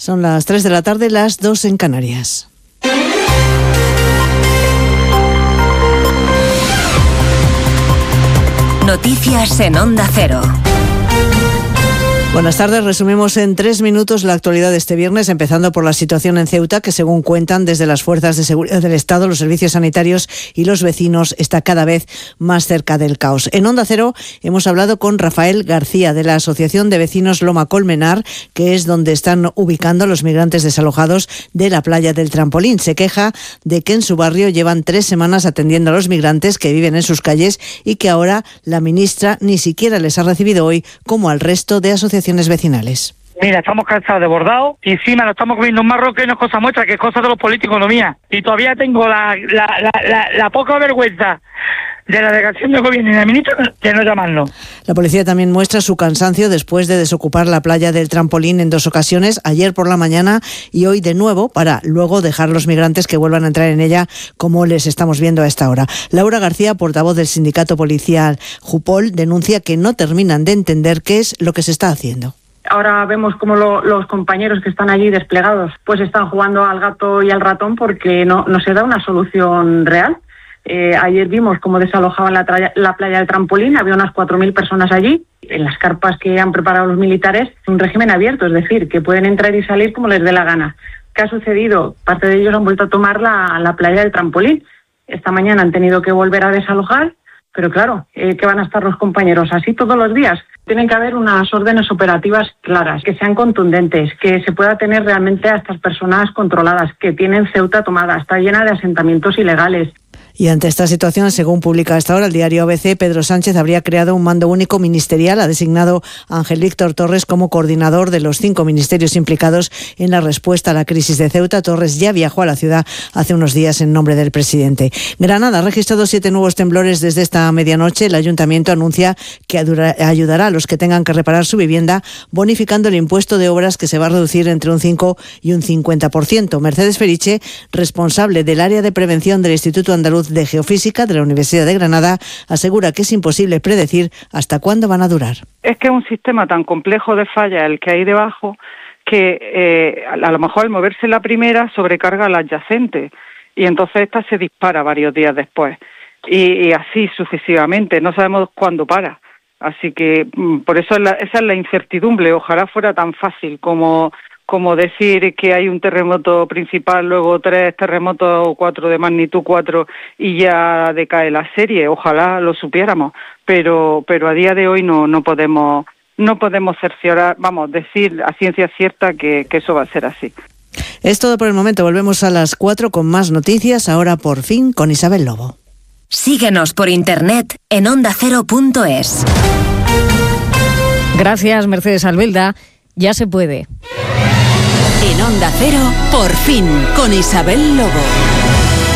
Son las 3 de la tarde, las 2 en Canarias. Noticias en Onda Cero. Buenas tardes, resumimos en 3 minutos la actualidad de este viernes, empezando por la situación en Ceuta, que según cuentan desde las fuerzas de seguridad del Estado, los servicios sanitarios y los vecinos, está cada vez más cerca del caos. En Onda Cero hemos hablado con Rafael García, de la Asociación de Vecinos Loma Colmenar, que es donde están ubicando los migrantes desalojados de la playa del Trampolín. Se queja de que en su barrio llevan 3 semanas atendiendo a los migrantes que viven en sus calles y que ahora la ministra ni siquiera les ha recibido hoy, como al resto de asociaciones vecinales. Mira, estamos cansados de bordado y encima lo estamos comiendo un marrón que no es cosa nuestra, que es cosa de los políticos, no mía. Y todavía tengo la poca vergüenza de la delegación de gobierno y de la ministra de no llamarnos. La policía también muestra su cansancio después de desocupar la playa del Trampolín en 2 ocasiones, ayer por la mañana y hoy de nuevo, para luego dejar a los migrantes que vuelvan a entrar en ella, como les estamos viendo a esta hora. Laura García, portavoz del sindicato policial Jupol, denuncia que no terminan de entender qué es lo que se está haciendo. Ahora vemos cómo los compañeros que están allí desplegados pues están jugando al gato y al ratón porque no se da una solución real. Ayer vimos cómo desalojaban la playa del Trampolín, había unas 4.000 personas allí. En las carpas que han preparado los militares, un régimen abierto, es decir, que pueden entrar y salir como les dé la gana. ¿Qué ha sucedido? Parte de ellos han vuelto a tomar la playa del Trampolín. Esta mañana han tenido que volver a desalojar, pero claro, ¿qué van a estar los compañeros? ¿Así todos los días? Tienen que haber unas órdenes operativas claras, que sean contundentes, que se pueda tener realmente a estas personas controladas, que tienen Ceuta tomada, está llena de asentamientos ilegales. Y ante esta situación, según publica hasta ahora el diario ABC, Pedro Sánchez habría creado un mando único ministerial, ha designado a Ángel Víctor Torres como coordinador de los 5 ministerios implicados en la respuesta a la crisis de Ceuta. Torres ya viajó a la ciudad hace unos días en nombre del presidente. Granada ha registrado 7 nuevos temblores desde esta medianoche. El ayuntamiento anuncia que ayudará a los que tengan que reparar su vivienda, bonificando el impuesto de obras, que se va a reducir entre un 5 y un 50%. Mercedes Feriche, responsable del área de prevención del Instituto Andaluz de Geofísica de la Universidad de Granada, asegura que es imposible predecir hasta cuándo van a durar. Es que es un sistema tan complejo de fallas el que hay debajo que a lo mejor al moverse la primera sobrecarga la adyacente y entonces esta se dispara varios días después y así sucesivamente, no sabemos cuándo para. Así que por eso esa es la incertidumbre. Ojalá fuera tan fácil como decir que hay un terremoto principal, luego 3 terremotos o 4 de magnitud 4 y ya decae la serie. Ojalá lo supiéramos, pero a día de hoy no podemos cerciorar, decir a ciencia cierta que eso va a ser así. Es todo por el momento. Volvemos a las 4 con más noticias, ahora por fin con Isabel Lobo. Síguenos por internet en ondacero.es. Gracias, Mercedes Albelda. Ya se puede. En Onda Cero, por fin, con Isabel Lobo.